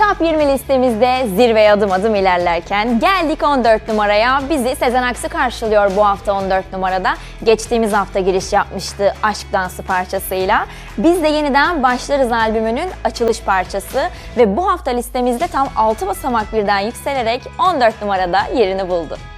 Top 20 listemizde zirveye adım adım ilerlerken geldik 14 numaraya. Bizi Sezen Aksu karşılıyor bu hafta 14 numarada. Geçtiğimiz hafta giriş yapmıştı Aşk Dansı parçasıyla. Biz de yeniden başlarız albümünün açılış parçası ve bu hafta listemizde tam 6 basamak birden yükselerek 14 numarada yerini buldu.